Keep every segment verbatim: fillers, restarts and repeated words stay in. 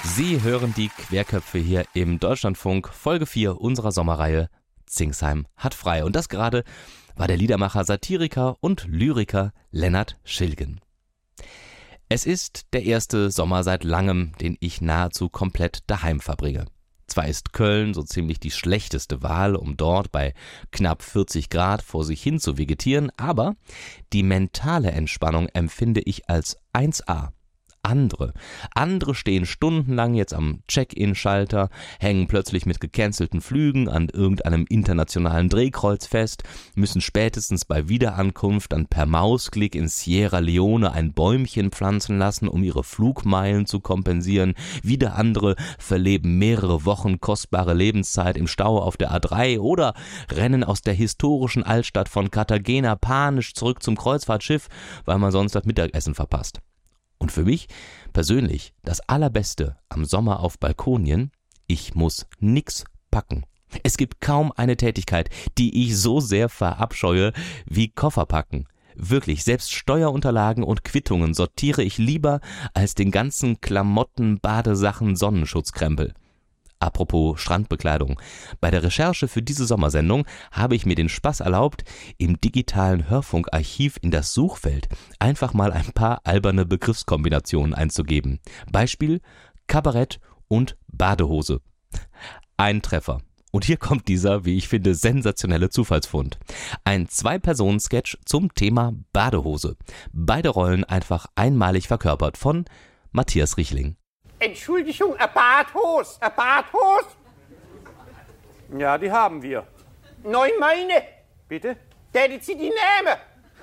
Sie hören die Querköpfe hier im Deutschlandfunk, Folge vier unserer Sommerreihe Zingsheim hat frei. Und das gerade war der Liedermacher, Satiriker und Lyriker Lennart Schilgen. Es ist der erste Sommer seit langem, den ich nahezu komplett daheim verbringe. Zwar ist Köln so ziemlich die schlechteste Wahl, um dort bei knapp vierzig Grad vor sich hin zu vegetieren, aber die mentale Entspannung empfinde ich als eins A. Andere. Andere stehen stundenlang jetzt am Check-in-Schalter, hängen plötzlich mit gecancelten Flügen an irgendeinem internationalen Drehkreuz fest, müssen spätestens bei Wiederankunft dann per Mausklick in Sierra Leone ein Bäumchen pflanzen lassen, um ihre Flugmeilen zu kompensieren. Wieder andere verleben mehrere Wochen kostbare Lebenszeit im Stau auf der A drei oder rennen aus der historischen Altstadt von Cartagena panisch zurück zum Kreuzfahrtschiff, weil man sonst das Mittagessen verpasst. Und für mich persönlich das Allerbeste am Sommer auf Balkonien: ich muss nix packen. Es gibt kaum eine Tätigkeit, die ich so sehr verabscheue wie Koffer packen. Wirklich, selbst Steuerunterlagen und Quittungen sortiere ich lieber als den ganzen Klamotten, Badesachen, Sonnenschutzkrempel. Apropos Strandbekleidung. Bei der Recherche für diese Sommersendung habe ich mir den Spaß erlaubt, im digitalen Hörfunkarchiv in das Suchfeld einfach mal ein paar alberne Begriffskombinationen einzugeben. Beispiel: Kabarett und Badehose. Ein Treffer. Und hier kommt dieser, wie ich finde, sensationelle Zufallsfund. Ein Zwei-Personen-Sketch zum Thema Badehose. Beide Rollen einfach einmalig verkörpert von Matthias Riechling. Entschuldigung, ein Badhose, ein Badhose? Ja, die haben wir. Nein, meine. Bitte? Täten Sie die nehmen?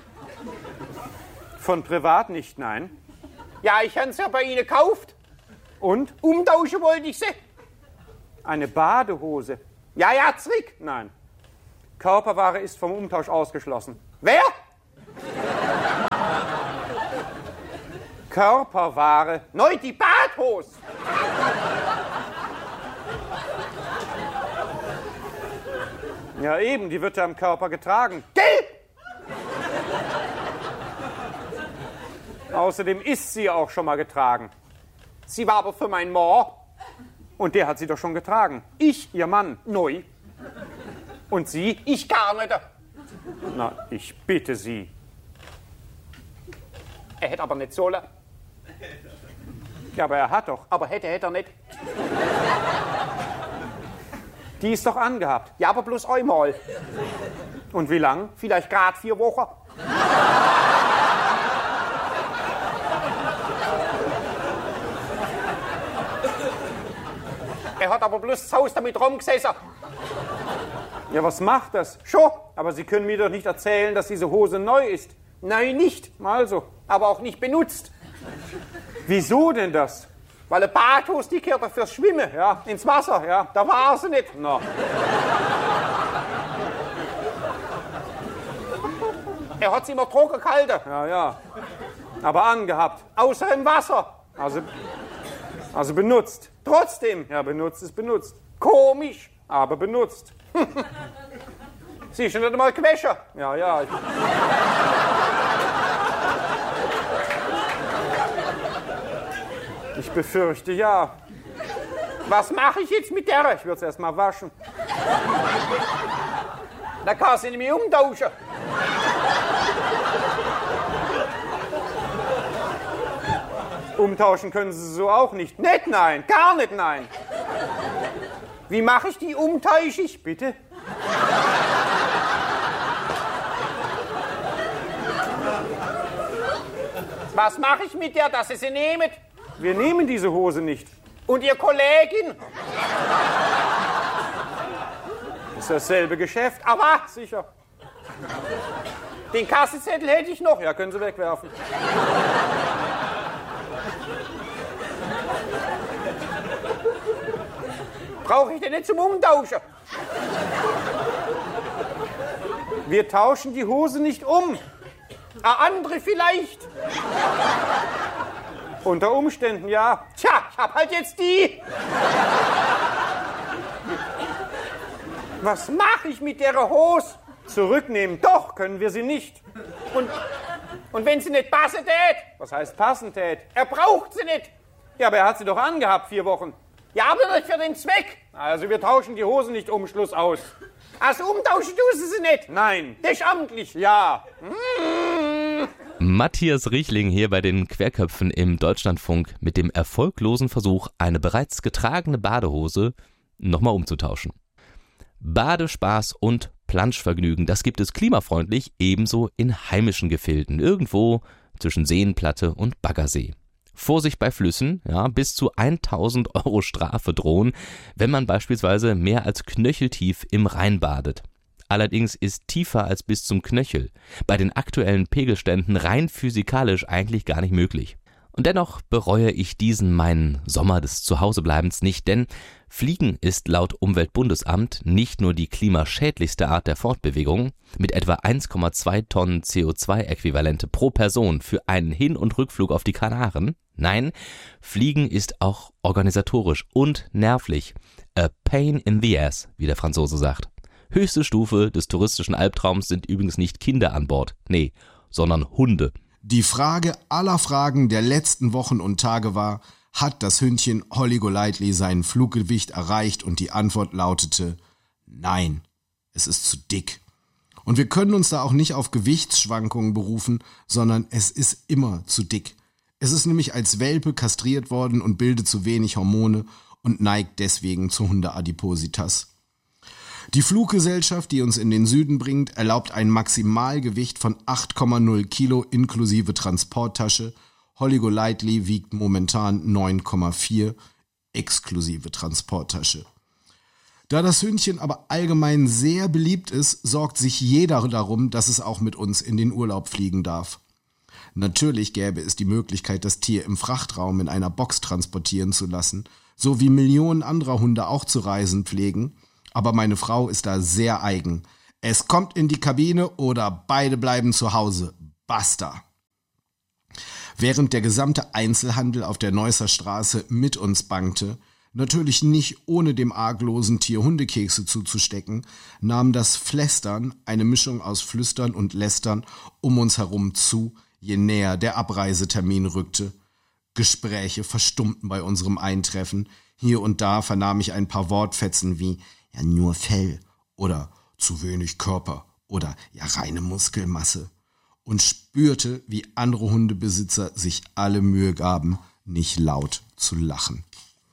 Von privat nicht, nein. Ja, ich habe sie ja bei Ihnen gekauft. Und? Umtauschen wollte ich sie. Eine Badehose? Ja, ja, zurück. Nein. Körperware ist vom Umtausch ausgeschlossen. Wer? Körperware. Nein, die Badhose. Ja eben, die wird ja am Körper getragen. Gell? Außerdem ist sie auch schon mal getragen. Sie war aber für meinen Mann. Und der hat sie doch schon getragen. Ich? Ihr Mann. Neu. Und Sie? Ich gar nicht. Na, ich bitte Sie. Er hätte aber nicht sollen. Ja, aber er hat doch. Aber hätte, hätte er nicht. Die ist doch angehabt. Ja, aber bloß einmal. Und wie lang? Vielleicht gerade vier Wochen. Er hat aber bloß das Haus damit rumgesessen. Ja, was macht das? Schon. Aber Sie können mir doch nicht erzählen, dass diese Hose neu ist. Nein, nicht. Also. Aber auch nicht benutzt. Wieso denn das? Weil eine Badhose, die gehört doch fürs Schwimmen, ja, ins Wasser, ja. Da war sie nicht. Na. Er hat sie immer trocken gehalten. Ja, ja. Aber angehabt. Außer im Wasser. Also, also benutzt. Trotzdem. Ja, benutzt ist benutzt. Komisch. Aber benutzt. Sie ist schon nicht einmal gewaschen. Ja, ja. Ich Ich befürchte, ja. Was mache ich jetzt mit der? Ich würde es erst mal waschen. Da kann sie nämlich umtauschen. Umtauschen können Sie so auch nicht. Nicht nein, gar nicht nein. Wie mache ich die umtauschig? Bitte? Was mache ich mit der, dass Sie sie nehmen? Wir nehmen diese Hose nicht. Und Ihr Kollegin? Das ist dasselbe Geschäft. Aber Sicher. den Kassenzettel hätte ich noch. Ja, können Sie wegwerfen. Brauche ich den nicht zum Umtauschen? Wir tauschen die Hose nicht um. Eine andere vielleicht. Unter Umständen, ja. Tja, ich hab halt jetzt die. Was mache ich mit der Hose? Zurücknehmen, doch, können wir sie nicht. Und, und wenn sie nicht passen tät? Was heißt passen tät? Er braucht sie nicht. Ja, aber er hat sie doch angehabt, vier Wochen. Ja, aber nicht für den Zweck. Also wir tauschen die Hosen nicht um, Schluss aus. Also umtauschen tust du sie nicht. Nein. Das ist amtlich. Ja. Matthias Riechling hier bei den Querköpfen im Deutschlandfunk mit dem erfolglosen Versuch, eine bereits getragene Badehose nochmal umzutauschen. Badespaß und Planschvergnügen, das gibt es klimafreundlich ebenso in heimischen Gefilden, irgendwo zwischen Seenplatte und Baggersee. Vorsicht bei Flüssen, ja, bis zu tausend Euro Strafe drohen, wenn man beispielsweise mehr als knöcheltief im Rhein badet. Allerdings ist tiefer als bis zum Knöchel bei den aktuellen Pegelständen rein physikalisch eigentlich gar nicht möglich. Und dennoch bereue ich diesen meinen Sommer des Zuhausebleibens nicht, denn Fliegen ist laut Umweltbundesamt nicht nur die klimaschädlichste Art der Fortbewegung, mit etwa eins Komma zwei Tonnen C O zwei Äquivalente pro Person für einen Hin- und Rückflug auf die Kanaren. Nein, Fliegen ist auch organisatorisch und nervlich. A pain in the ass, wie der Franzose sagt. Höchste Stufe des touristischen Albtraums sind übrigens nicht Kinder an Bord, nee, sondern Hunde. Die Frage aller Fragen der letzten Wochen und Tage war, hat das Hündchen Holly Golightly sein Fluggewicht erreicht? Und die Antwort lautete, nein, es ist zu dick. Und wir können uns da auch nicht auf Gewichtsschwankungen berufen, sondern es ist immer zu dick. Es ist nämlich als Welpe kastriert worden und bildet zu wenig Hormone und neigt deswegen zu Hundeadipositas. Die Fluggesellschaft, die uns in den Süden bringt, erlaubt ein Maximalgewicht von acht Komma null Kilo inklusive Transporttasche. Holly Golightly wiegt momentan neun Komma vier exklusive Transporttasche. Da das Hündchen aber allgemein sehr beliebt ist, sorgt sich jeder darum, dass es auch mit uns in den Urlaub fliegen darf. Natürlich gäbe es die Möglichkeit, das Tier im Frachtraum in einer Box transportieren zu lassen, so wie Millionen anderer Hunde auch zu reisen pflegen. Aber meine Frau ist da sehr eigen. Es kommt in die Kabine oder beide bleiben zu Hause. Basta. Während der gesamte Einzelhandel auf der Neusser Straße mit uns bangte, natürlich nicht ohne dem arglosen Tier Hundekekse zuzustecken, nahm das Flästern, eine Mischung aus Flüstern und Lästern, um uns herum zu, je näher der Abreisetermin rückte. Gespräche verstummten bei unserem Eintreffen. Hier und da vernahm ich ein paar Wortfetzen wie ja nur Fell oder zu wenig Körper oder ja reine Muskelmasse und spürte, wie andere Hundebesitzer sich alle Mühe gaben, nicht laut zu lachen.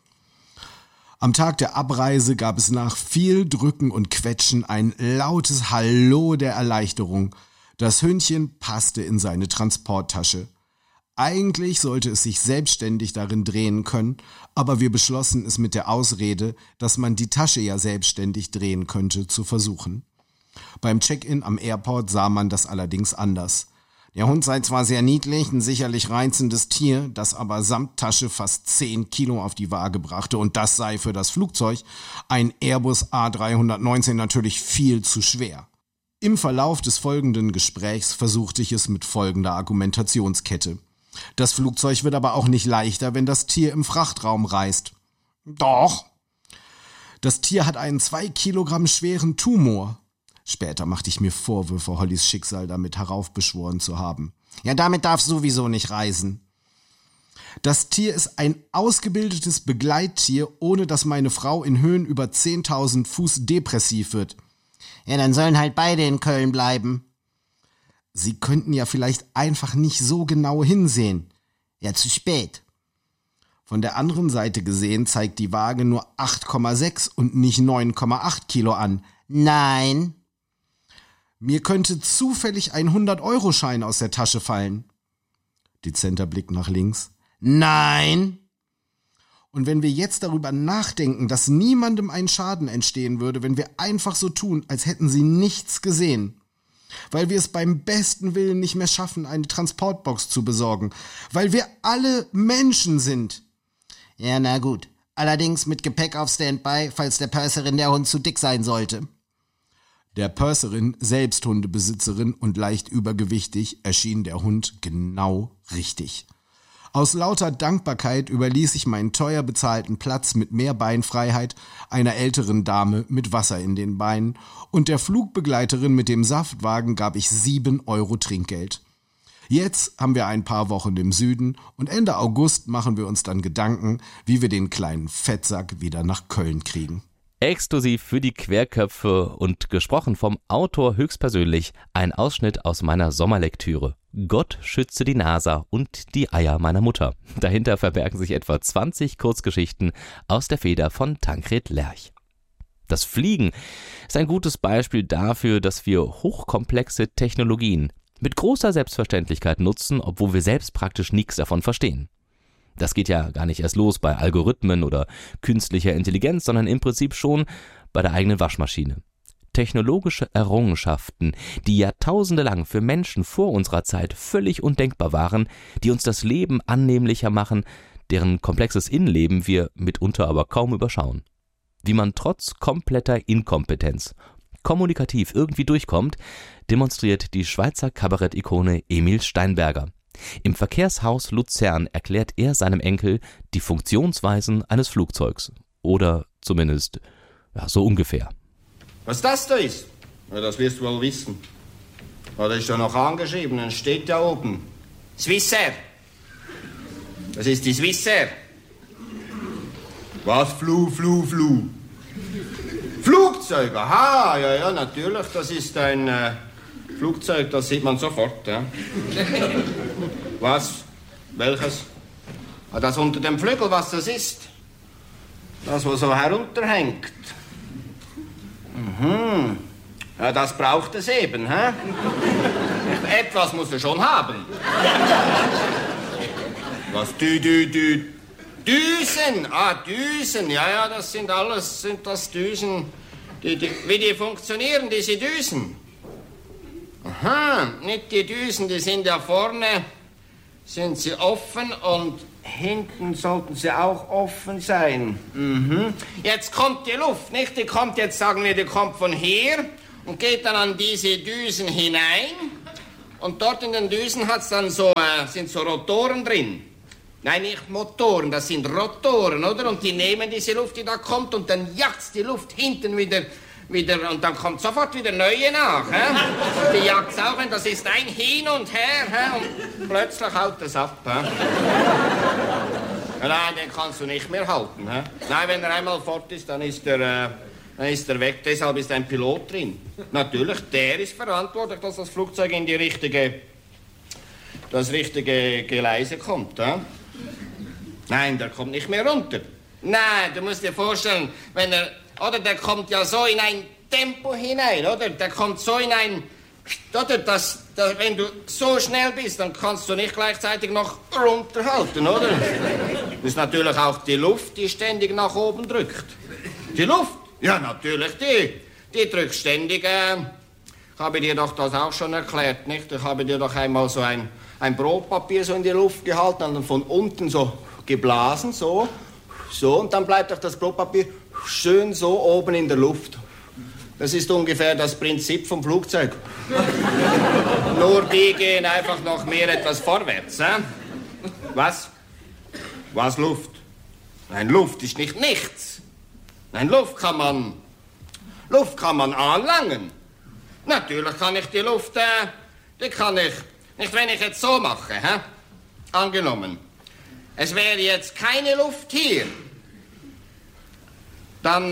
Am Tag der Abreise gab es nach viel Drücken und Quetschen ein lautes Hallo der Erleichterung. Das Hündchen passte in seine Transporttasche. Eigentlich sollte es sich selbstständig darin drehen können, aber wir beschlossen es mit der Ausrede, dass man die Tasche ja selbstständig drehen könnte, zu versuchen. Beim Check-in am Airport sah man das allerdings anders. Der Hund sei zwar sehr niedlich, ein sicherlich reizendes Tier, das aber samt Tasche fast zehn Kilo auf die Waage brachte und das sei für das Flugzeug, ein Airbus A drei neunzehn, natürlich viel zu schwer. Im Verlauf des folgenden Gesprächs versuchte ich es mit folgender Argumentationskette. Das Flugzeug wird aber auch nicht leichter, wenn das Tier im Frachtraum reist. Doch. Das Tier hat einen zwei Kilogramm schweren Tumor. Später machte ich mir Vorwürfe, Hollys Schicksal damit heraufbeschworen zu haben. Ja, damit darf sowieso nicht reisen. Das Tier ist ein ausgebildetes Begleittier, ohne dass meine Frau in Höhen über zehntausend Fuß depressiv wird. Ja, dann sollen halt beide in Köln bleiben. Sie könnten ja vielleicht einfach nicht so genau hinsehen. Ja, zu spät. Von der anderen Seite gesehen zeigt die Waage nur acht Komma sechs und nicht neun Komma acht Kilo an. Nein. Mir könnte zufällig ein hundert-Euro-Schein aus der Tasche fallen. Dezenter Blick nach links. Nein. Und wenn wir jetzt darüber nachdenken, dass niemandem ein Schaden entstehen würde, wenn wir einfach so tun, als hätten sie nichts gesehen, weil wir es beim besten Willen nicht mehr schaffen, eine Transportbox zu besorgen, weil wir alle Menschen sind. Ja, na gut. Allerdings mit Gepäck auf Standby, falls der Purserin der Hund zu dick sein sollte. Der Purserin, selbst Hundebesitzerin und leicht übergewichtig, erschien der Hund genau richtig. Aus lauter Dankbarkeit überließ ich meinen teuer bezahlten Platz mit mehr Beinfreiheit einer älteren Dame mit Wasser in den Beinen und der Flugbegleiterin mit dem Saftwagen gab ich sieben Euro Trinkgeld. Jetzt haben wir ein paar Wochen im Süden und Ende August machen wir uns dann Gedanken, wie wir den kleinen Fettsack wieder nach Köln kriegen. Exklusiv für die Querköpfe und gesprochen vom Autor höchstpersönlich ein Ausschnitt aus meiner Sommerlektüre. Gott schütze die NASA und die Eier meiner Mutter. Dahinter verbergen sich etwa zwanzig Kurzgeschichten aus der Feder von Tankred Lerch. Das Fliegen ist ein gutes Beispiel dafür, dass wir hochkomplexe Technologien mit großer Selbstverständlichkeit nutzen, obwohl wir selbst praktisch nichts davon verstehen. Das geht ja gar nicht erst los bei Algorithmen oder künstlicher Intelligenz, sondern im Prinzip schon bei der eigenen Waschmaschine. Technologische Errungenschaften, die jahrtausende lang für Menschen vor unserer Zeit völlig undenkbar waren, die uns das Leben annehmlicher machen, deren komplexes Innenleben wir mitunter aber kaum überschauen. Wie man trotz kompletter Inkompetenz kommunikativ irgendwie durchkommt, demonstriert die Schweizer Kabarett-Ikone Emil Steinberger. Im Verkehrshaus Luzern erklärt er seinem Enkel die Funktionsweisen eines Flugzeugs. Oder zumindest, ja, so ungefähr. Was das da ist? Ja, das wirst du wohl wissen. Ja, das ist ja noch angeschrieben, dann steht da oben. Swissair. Das ist die Swissair. Was? Flu, Flu, Flu? Flugzeug, aha, ja, ja, natürlich, das ist ein äh, Flugzeug, das sieht man sofort, ja. Was? Welches? Ah, das unter dem Flügel, was das ist? Das, was so herunterhängt. Mhm. Ja, das braucht es eben, hä? Etwas muss er schon haben. Was? Dü, dü, dü. Düsen, ah, Düsen, ja, ja, das sind alles, sind das Düsen, die, die, wie die funktionieren, diese Düsen. Aha, nicht die Düsen, die sind ja vorne, sind sie offen und hinten sollten sie auch offen sein. Mhm. Jetzt kommt die Luft, nicht? Die kommt jetzt, sagen wir, die kommt von hier und geht dann an diese Düsen hinein und dort in den Düsen hat's dann so, äh, sind so Rotoren drin. Nein, nicht Motoren, das sind Rotoren, oder? Und die nehmen diese Luft, die da kommt, und dann jagt's die Luft hinten wieder, wieder, und dann kommt sofort wieder neue nach, hä? Die jagt's auch, und das ist ein Hin und Her, hä? Und plötzlich haut es ab, hä? Nein, den kannst du nicht mehr halten, hä? Nein, wenn er einmal fort ist, dann ist er, äh, dann ist er weg, deshalb ist ein Pilot drin. Natürlich, der ist verantwortlich, dass das Flugzeug in die richtige, das richtige Geleise kommt, hä? Nein, der kommt nicht mehr runter. Nein, du musst dir vorstellen, wenn er, oder der kommt ja so in ein Tempo hinein, oder? Der kommt so in ein, oder? Das, das, wenn du so schnell bist, dann kannst du nicht gleichzeitig noch runterhalten, oder? Das ist natürlich auch die Luft, die ständig nach oben drückt. Die Luft? Ja, natürlich, die. Die drückt ständig, äh, ich habe dir doch das auch schon erklärt, nicht? Ich habe dir doch einmal so ein, ein Brotpapier so in die Luft gehalten und dann von unten so geblasen, so, so, und dann bleibt auch das Brotpapier schön so oben in der Luft. Das ist ungefähr das Prinzip vom Flugzeug. Nur die gehen einfach noch mehr etwas vorwärts, hä? Was? Was Luft? Nein, Luft ist nicht nichts. Nein, Luft kann man, Luft kann man anlangen. Natürlich kann ich die Luft, äh, die kann ich, nicht wenn ich jetzt so mache, hä? Angenommen. Es wäre jetzt keine Luft hier, dann, äh,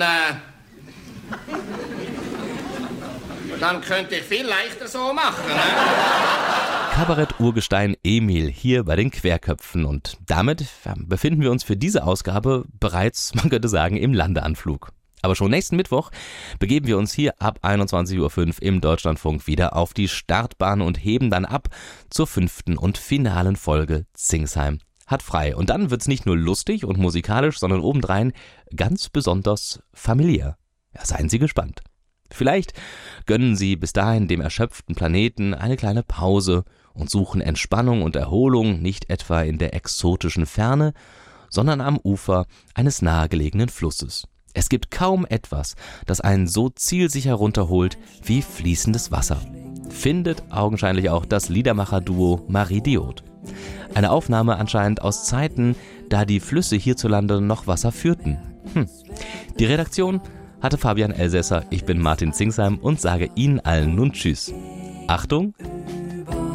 dann könnte ich viel leichter so machen. Ne? Kabarett-Urgestein Emil hier bei den Querköpfen, und damit ja, befinden wir uns für diese Ausgabe bereits, man könnte sagen, im Landeanflug. Aber schon nächsten Mittwoch begeben wir uns hier ab einundzwanzig Uhr fünf im Deutschlandfunk wieder auf die Startbahn und heben dann ab zur fünften und finalen Folge Zingsheim hat frei. Und dann wird's nicht nur lustig und musikalisch, sondern obendrein ganz besonders familiär. Ja, seien Sie gespannt. Vielleicht gönnen Sie bis dahin dem erschöpften Planeten eine kleine Pause und suchen Entspannung und Erholung nicht etwa in der exotischen Ferne, sondern am Ufer eines nahegelegenen Flusses. Es gibt kaum etwas, das einen so zielsicher runterholt wie fließendes Wasser. Findet augenscheinlich auch das Liedermacher-Duo Marie Diod. Eine Aufnahme anscheinend aus Zeiten, da die Flüsse hierzulande noch Wasser führten. Hm. Die Redaktion hatte Fabian Elsässer, ich bin Martin Zingsheim und sage Ihnen allen nun Tschüss. Achtung,